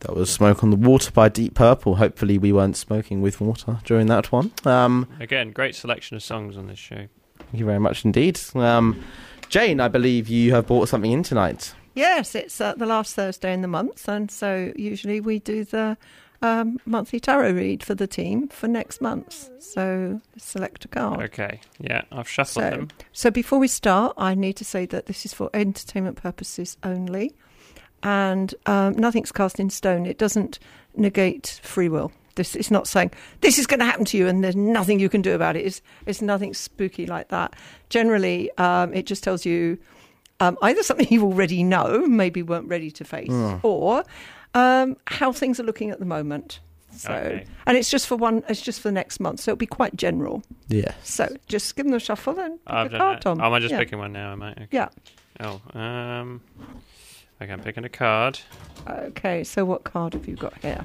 That was Smoke on the Water by Deep Purple. Hopefully we weren't smoking with water during that one. Again, great selection of songs on this show. Thank you very much indeed. Jane, I believe you have brought something in tonight. Yes, it's the last Thursday in the month, and so usually we do the monthly tarot read for the team for next month. So select a card. Okay, yeah, I've shuffled them. So before we start, I need to say that this is for entertainment purposes only, and nothing's cast in stone. It doesn't negate free will. This is not saying this is going to happen to you and there's nothing you can do about it. It's nothing spooky like that. Generally, it just tells you either something you already know, maybe weren't ready to face, or how things are looking at the moment. So, okay. And it's just for next month, so it'll be quite general. Yeah. So just give them a shuffle and pick I've a done card, that. Tom. Oh, am I just picking one now? Am I? Okay. Yeah. Oh, okay, I'm picking a card. Okay, so what card have you got here?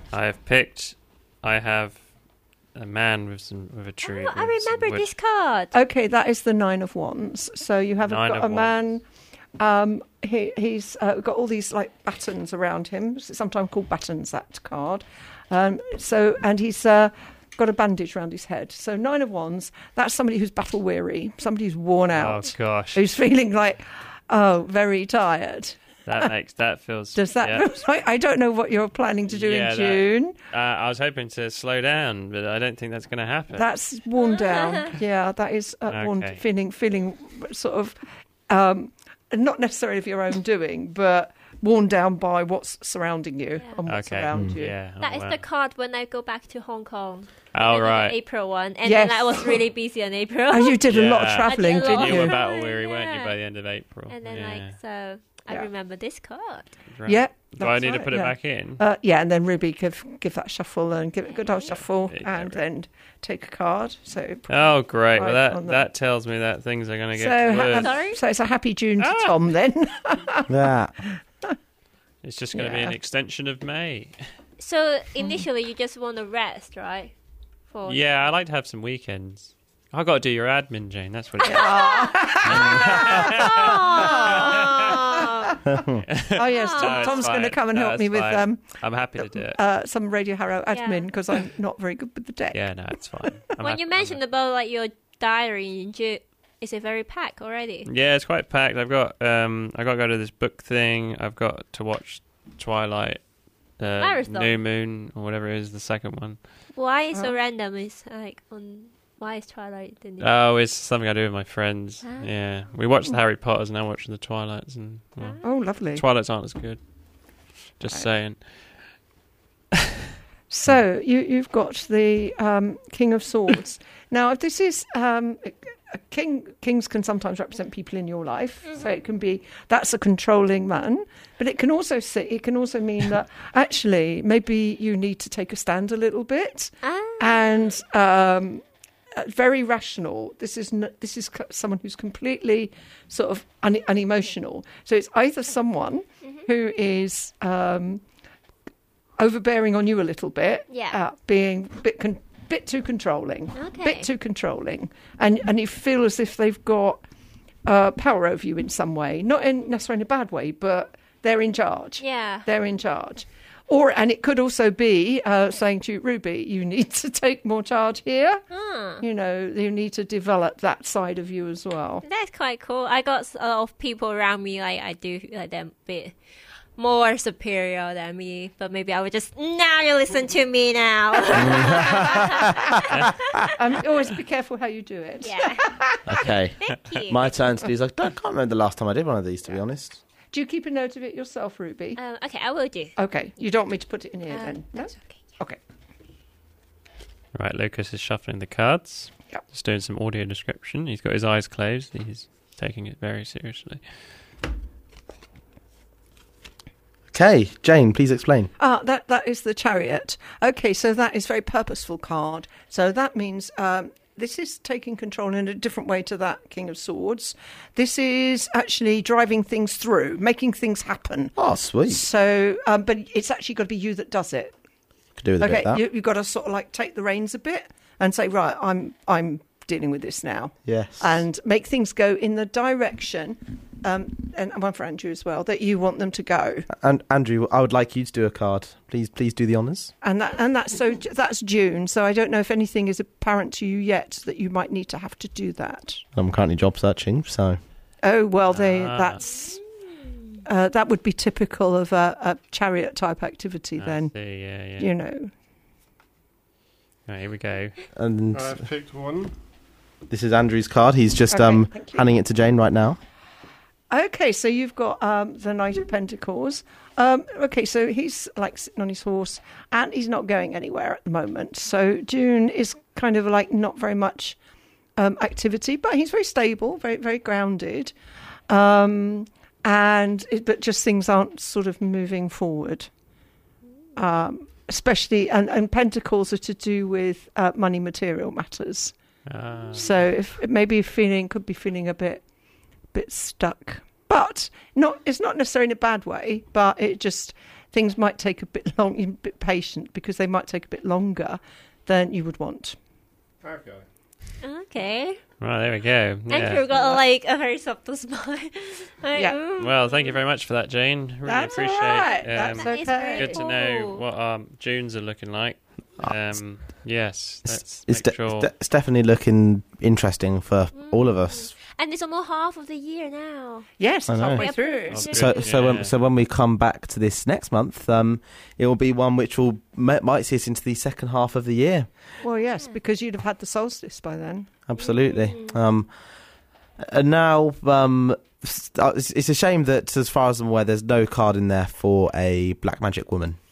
I have a man with a tree. Oh, I remember this card. Okay, that is the Nine of Wands. So you have got a man. He's got all these like battens around him. It's sometimes called battens, that card. And he's got a bandage around his head. So Nine of Wands. That's somebody who's battle weary. Somebody who's worn out. Oh gosh. Who's feeling like, very tired. That feels. Does that feel like? I don't know what you're planning to do in June. I was hoping to slow down, but I don't think that's going to happen. That's worn down. Yeah, that is worn. Feeling sort of not necessarily of your own doing, but worn down by what's surrounding you and what's around you. Yeah, that is the card when I go back to Hong Kong. Oh, right. The April one. And then I was really busy in April. And you did a lot of travelling, didn't you? You were battle weary, weren't you, by the end of April? And then I remember this card. Right. Yeah. Do I need to put it back in? And then Ruby give that shuffle and give it a good old shuffle and then take a card. So oh, great. Well, that tells me that things are going to get worse. So it's a happy June to Tom then. Yeah. It's just going to be an extension of May. So initially you just want to rest, right? Yeah, I like to have some weekends. I've got to do your admin, Jane. That's what it is. Oh yes, Tom's going to come and help me with. I'm happy to do it. Some Radio Harrow admin because I'm not very good with the deck. Yeah, no, it's fine. When you mentioned about like your diary in June, is it very packed already? Yeah, it's quite packed. I've got to go to this book thing. I've got to watch Twilight, New Moon or whatever it is, the second one. Why is so random? It's like why is Twilight the new? Oh, it's something I do with my friends. Yeah, we watched the Harry Potters and now watching the Twilights, and lovely. Twilights aren't as good. Just saying. So you've got the King of Swords. Now, if this is kings can sometimes represent people in your life, so it can be that's a controlling man, but it can also mean that actually maybe you need to take a stand a little bit and very rational. This is someone who's completely sort of unemotional. So it's either someone who is overbearing on you a little bit, being a bit too controlling, and you feel as if they've got power over you in some way, not necessarily in a bad way, but they're in charge. Yeah, they're in charge. And it could also be saying to you, Ruby, you need to take more charge here. You know, you need to develop that side of you as well. That's quite cool. I got a lot of people around me, like I do like them a bit more superior than me, but maybe I would just, now you listen to me now. Always be careful how you do it. Yeah. Okay. Thank you. My turn to do. I can't remember the last time I did one of these, to be honest. Do you keep a note of it yourself, Ruby? Okay, I will do. Okay. You don't want me to put it in here then? No? That's okay. Okay. Right, Lucas is shuffling the cards. Yep. Just doing some audio description. He's got his eyes closed. He's taking it very seriously. Okay, Jane, please explain. That is the Chariot. Okay, so that is a very purposeful card. So that means this is taking control in a different way to that King of Swords. This is actually driving things through, making things happen. Oh, sweet. So, but it's actually got to be you that does it. Could do with a bit of that. You've got to sort of like take the reins a bit and say, right, I'm dealing with this now. Yes. And make things go in the direction and one for Andrew as well, that you want them to go. And Andrew, I would like you to do a card. Please do the honours. And that's June. So I don't know if anything is apparent to you yet that you might need to have to do that. I'm currently job searching, so. Oh well, that's that would be typical of a chariot type activity. Then, yeah. you know. Right, here we go. And I've picked one. this is Andrew's card. He's just handing it to Jane right now. Okay, so you've got the Knight of Pentacles. Okay, so he's like sitting on his horse, and he's not going anywhere at the moment. So June is kind of like not very much activity, but he's very stable, very very grounded, but just things aren't sort of moving forward. Especially, and Pentacles are to do with money, material matters. So if maybe could be feeling a bit stuck, but it's not necessarily in a bad way, but it just, things might take a bit long, you're a bit patient, because they might take a bit longer than you would want. Okay. Right, there we go. Andrew got like a very subtle smile. Well, thank you very much for that, Jane. Really That's appreciate right. it. That's okay. Good to know what our Junes are looking like. Yes, let's It's make sure. it's definitely looking interesting for all of us. And it's almost half of the year now. Yes, I it's know. halfway through. So when we come back to this next month, it will be one which might see us into the second half of the year. Well, yes, because you'd have had the solstice by then. Absolutely. And now, it's a shame that, as far as I'm aware, there's no card in there for a black magic woman.